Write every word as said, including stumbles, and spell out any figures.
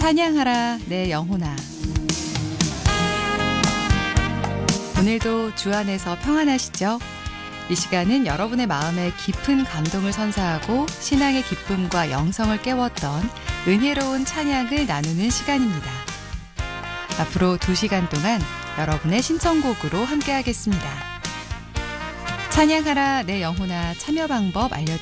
찬양하라 내 영혼아. 오늘도 주 안에서 평안하시죠? 이 시간은 여러분의 마음에 깊은 감동을 선사하고 신앙의 기쁨과 영성을 깨웠던 은혜로운 찬양을 나누는 시간입니다. 앞으로 두 시간 동안 여러분의 신청곡으로 함께하겠습니다. 찬양하라 내 영혼아 참여 방법 알려드립니다.